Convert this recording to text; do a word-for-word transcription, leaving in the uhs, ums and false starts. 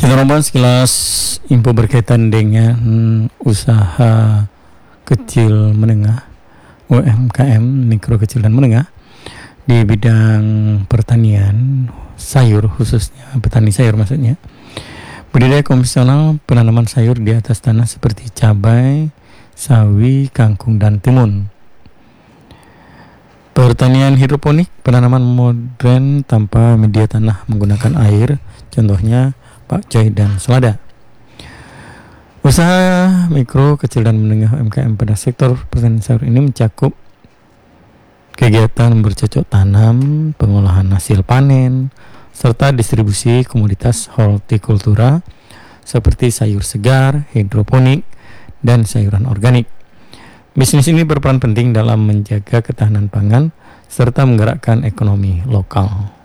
Cengkeraman sekilas info berkaitan dengan usaha kecil menengah U M K M, mikro kecil dan menengah di bidang pertanian sayur, khususnya petani sayur maksudnya. Budidaya konvensional penanaman sayur di atas tanah seperti cabai, sawi, kangkung, dan timun. Pertanian hidroponik, penanaman modern tanpa media tanah menggunakan air, contohnya pakcoy dan selada. Usaha mikro, kecil dan menengah U M K M pada sektor pertanian sayur ini mencakup kegiatan bercocok tanam, pengolahan hasil panen, serta distribusi komoditas hortikultura seperti sayur segar, hidroponik, dan sayuran organik. Bisnis ini berperan penting dalam menjaga ketahanan pangan serta menggerakkan ekonomi lokal.